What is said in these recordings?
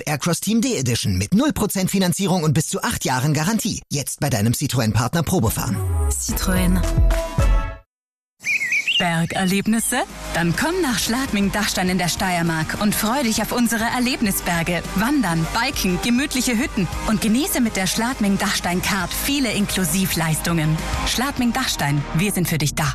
Aircross Team D Edition mit 0% Finanzierung und bis zu 8 Jahren Garantie. Jetzt bei deinem Citroën-Partner Probefahren. Citroën. Bergerlebnisse? Dann komm nach Schladming-Dachstein in der Steiermark und freu dich auf unsere Erlebnisberge. Wandern, Biken, gemütliche Hütten und genieße mit der Schladming-Dachstein-Card viele Inklusivleistungen. Schladming-Dachstein, wir sind für dich da.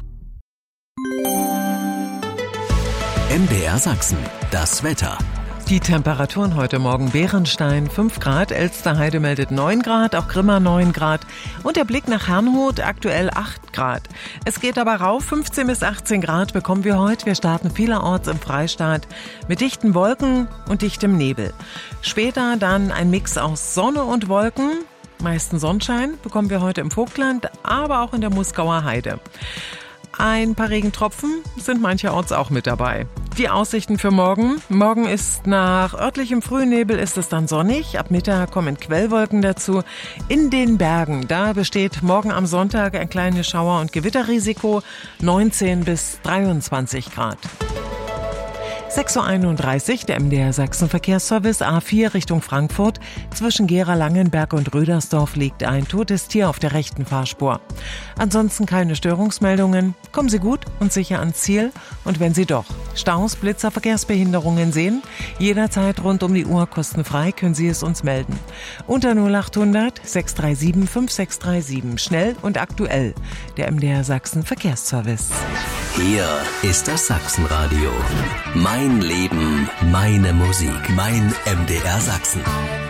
MDR Sachsen, das Wetter. Die Temperaturen heute Morgen: Bärenstein 5 Grad, Elsterheide meldet 9 Grad, auch Grimma 9 Grad und der Blick nach Herrnhut aktuell 8 Grad. Es geht aber rauf, 15 bis 18 Grad bekommen wir heute. Wir starten vielerorts im Freistaat mit dichten Wolken und dichtem Nebel. Später dann ein Mix aus Sonne und Wolken. Meisten Sonnenschein bekommen wir heute im Vogtland, aber auch in der Muskauer Heide. Ein paar Regentropfen sind mancherorts auch mit dabei. Die Aussichten für morgen. Morgen ist nach örtlichem Frühnebel ist es dann sonnig. Ab Mittag kommen Quellwolken dazu. In den Bergen, da besteht morgen am Sonntag ein kleines Schauer- und Gewitterrisiko. 19 bis 23 Grad. 6.31 Uhr, der MDR Sachsen Verkehrsservice A4 Richtung Frankfurt. Zwischen Gera-Langenberg und Rödersdorf liegt ein totes Tier auf der rechten Fahrspur. Ansonsten keine Störungsmeldungen. Kommen Sie gut und sicher ans Ziel. Und wenn Sie doch Staus, Blitzer, Verkehrsbehinderungen sehen, jederzeit rund um die Uhr kostenfrei können Sie es uns melden. Unter 0800 637 5637. Schnell und aktuell. Der MDR Sachsen Verkehrsservice. Hier ist das Sachsenradio. Mein Leben, meine Musik, mein MDR Sachsen.